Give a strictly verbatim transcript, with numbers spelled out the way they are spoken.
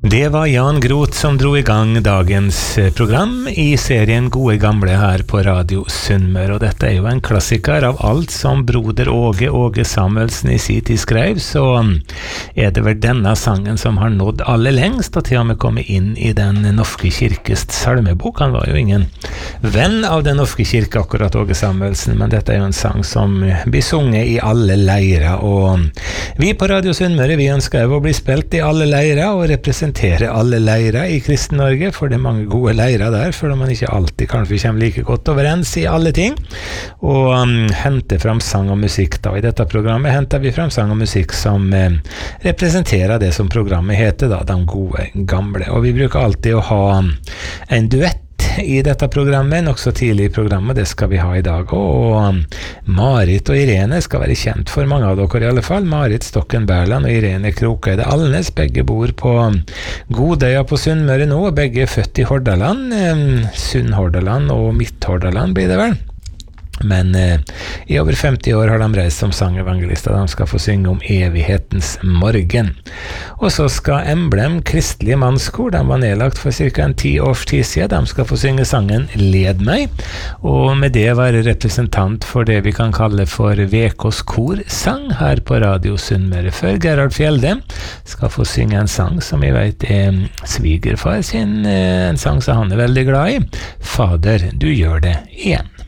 Det var Jan Groth som dro i gang dagens program i serien Gode Gamle her på Radio Sunnmøre, og dette er jo en klassiker av alt som broder Åge Åge Samuelsen i sin tid skrev, så er det vel denne sangen som har nådd aller lengst og til og med kommet inn i den norske kirkes salmebok. Han var jo ingen venn av den norske kirke akkurat, Åge Samuelsen, men dette er jo en sang som blir sunget i alle leirer, og vi på Radio Sunnmøre, vi ønsker jo å bli spilt i alle leirer og representere alle leirer i Kristen-Norge, for det er mange gode leirer der, for man ikke alltid kanskje kommer like godt overens i alle ting, og um, hente fram sang og musikk da. I dette programmet henter vi fram sang og musikk som eh, representerer det som programmet heter da, De Gode Gamle, og vi bruker alltid å ha en duett i dette programmet, nok så tidlig i programmet, det skal vi ha i dag, og Marit og Irene skal være kjent for mange av dere i alle fall. Marit Stokken Berland og Irene Krokeide Alnes, begge bor på Godøya på Sunnmøre nå, begge er født i Hordaland, Sunn-Hordaland og Midt-Hordaland blir det vel. Men eh, i over femti år har de reist som sangevangelister. De skal få synge om evighetens morgen. Og så skal Emblem Kristelige Mannskor, de var nedlagt for cirka en ti års tid siden. De skal få synge sangen Led meg, og med det være representant for det vi kan kalle for V K's korsang her på Radio Sunnmøre. Før Gerhard Fjelde skal få synge en sang som jeg vet er svigerfar sin, en sang som han er veldig glad i. Fader, du gjør det igjen.